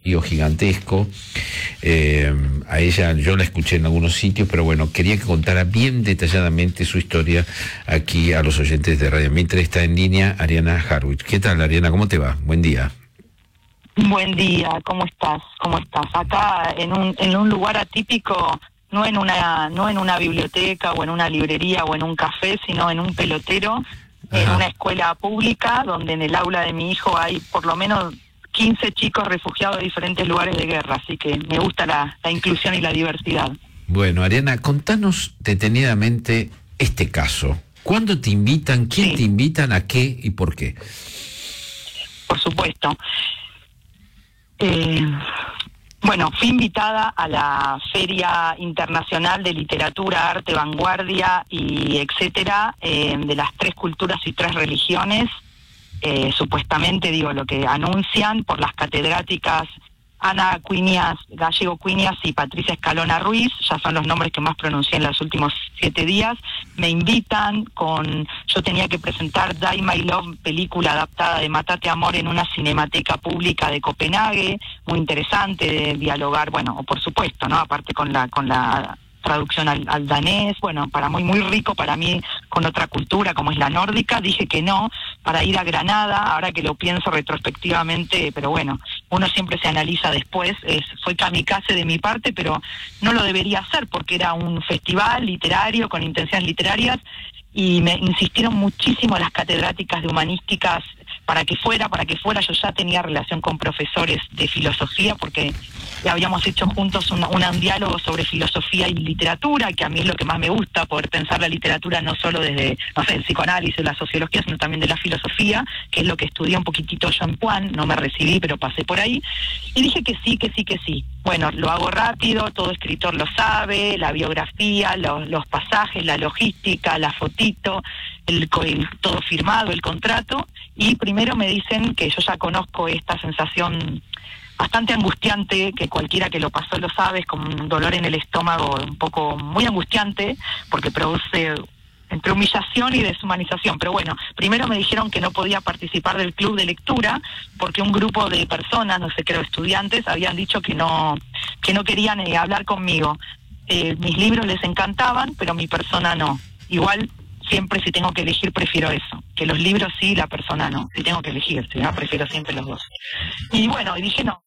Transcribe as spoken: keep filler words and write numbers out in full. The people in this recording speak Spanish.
lío gigantesco. Eh, a ella yo la escuché en algunos sitios, pero bueno, quería que contara bien detalladamente su historia aquí a los oyentes de Radio Mitre. Está en línea Ariana Harwich. ¿Qué tal, Ariana? ¿Cómo te va? Buen día. Buen día, ¿cómo estás? ¿Cómo estás? Acá en un en un lugar atípico, no en una no en una biblioteca o en una librería o en un café, sino en un pelotero. Ajá. En una escuela pública, donde en el aula de mi hijo hay por lo menos quince chicos refugiados de diferentes lugares de guerra, así que me gusta la, la inclusión y la diversidad. Bueno, Ariana, contanos detenidamente este caso. ¿Cuándo te invitan? ¿Quién sí. te invitan? ¿A qué? ¿Y por qué? Por supuesto. Eh, bueno, fui invitada a la Feria Internacional de Literatura, Arte, Vanguardia y etcétera, eh, de las tres culturas y tres religiones, eh, supuestamente, digo, lo que anuncian por las catedráticas Ana Cuinias, Gallego Cuinias y Patricia Escalona Ruiz, ya son los nombres que más pronuncié en los últimos siete días. Me invitan con, yo tenía que presentar Die My Love, película adaptada de Mátate Amor en una cinemateca pública de Copenhague, muy interesante de dialogar, bueno, por supuesto, ¿no? Aparte con la, con la traducción al, al danés, bueno, para muy muy rico para mí con otra cultura como es la nórdica. Dije que no para ir a Granada, ahora que lo pienso retrospectivamente, pero bueno, uno siempre se analiza después. Es, fue kamikaze de mi parte, pero no lo debería hacer porque era un festival literario con intenciones literarias y me insistieron muchísimo las catedráticas de humanísticas para que fuera, para que fuera. Yo ya tenía relación con profesores de filosofía porque habíamos hecho juntos un, un diálogo sobre filosofía y literatura, que a mí es lo que más me gusta, poder pensar la literatura no solo desde, no sé, el psicoanálisis, la sociología, sino también de la filosofía, que es lo que estudié un poquitito yo en Puan. No me recibí, pero pasé por ahí, y dije que sí, que sí, que sí. Bueno, lo hago rápido, todo escritor lo sabe, la biografía, los, los pasajes, la logística, la fotito, el, el, todo firmado, el contrato, y primero me dicen que yo ya conozco esta sensación bastante angustiante, que cualquiera que lo pasó lo sabe, es como un dolor en el estómago un poco muy angustiante, porque produce entre humillación y deshumanización. Pero bueno, primero me dijeron que no podía participar del club de lectura porque un grupo de personas, no sé, creo estudiantes, habían dicho que no que no querían eh, hablar conmigo. Eh, mis libros les encantaban, pero mi persona no. Igual, siempre si tengo que elegir, prefiero eso. Que los libros sí, la persona no. Si tengo que elegir, ¿sí? ¿no? Prefiero siempre los dos. Y bueno, y dije no.